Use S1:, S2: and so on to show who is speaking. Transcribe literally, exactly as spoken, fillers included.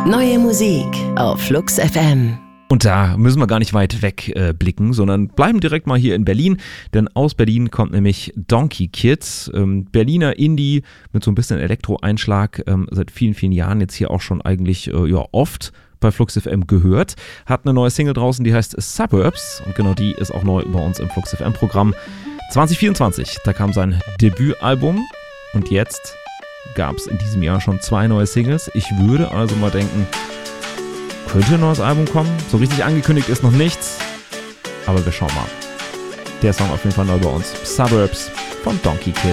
S1: Neue Musik auf Flux F M.
S2: Und da müssen wir gar nicht weit weg äh, blicken, sondern bleiben direkt mal hier in Berlin, denn aus Berlin kommt nämlich Donkey Kid, ähm, Berliner Indie mit so ein bisschen Elektro-Einschlag, ähm, seit vielen, vielen Jahren jetzt hier auch schon eigentlich äh, ja, oft bei Flux F M gehört, hat eine neue Single draußen, die heißt Suburbs und genau die ist auch neu bei uns im Flux F M-Programm. zwanzig vierundzwanzig, da kam sein Debütalbum und jetzt gab es in diesem Jahr schon zwei neue Singles. Ich würde also mal denken, könnte ein neues Album kommen. So richtig angekündigt ist noch nichts, aber wir schauen mal. Der Song auf jeden Fall neu bei uns. Suburbs von Donkey Kid.